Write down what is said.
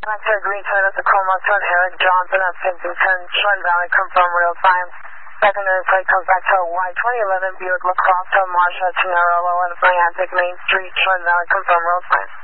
Vector Green Toyota Tacoma, Son Eric Johnson at 5010 Chart Valley, confirm real time. Secondary plate comes back to Y2011 Buick LaCrosse to Marsha Tenero, Low and Atlantic Main Street, Chart Valley, confirm real time.